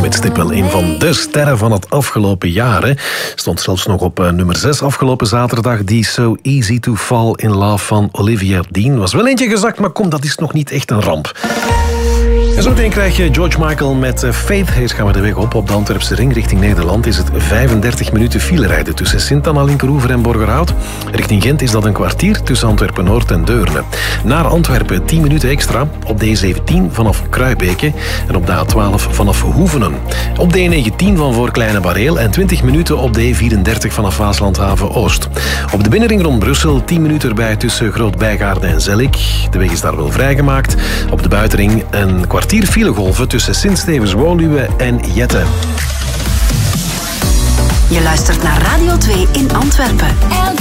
stip wel een van de sterren van het afgelopen jaar. Hè. Stond zelfs nog op nummer 6 afgelopen zaterdag. Die So Easy to Fall in Love van Olivia Dean. Was wel eentje gezakt, maar kom, dat is nog niet echt een ramp. En zo meteen krijg je George Michael met Faith. Eerst gaan we de weg op de Antwerpse ring richting Nederland. Is het 35 minuten file rijden tussen Sint-Anna, Linkeroever en Borgerhout. Richting Gent is dat een kwartier tussen Antwerpen-Noord en Deurne. Naar Antwerpen 10 minuten extra op de E17 vanaf Kruibeke en op de A12 vanaf Hoevenen. Op de E19 van voor Kleine Bareel en 20 minuten op de E34 vanaf Waaslandhaven-Oost. Op de binnenring rond Brussel 10 minuten erbij tussen Groot-Bijgaarden en Zellik. De weg is daar wel vrijgemaakt. Op de buitenring een kwartier filegolven tussen Sint-Stevens-Woluwe en Jette. Je luistert naar Radio 2 in Antwerpen.